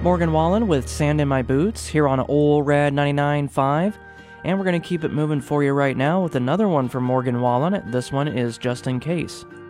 Morgan Wallen with Sand in My Boots here on Ol' Red 99.5. And we're going to keep it moving for you right now with another one from Morgan Wallen. This one is Just In Case.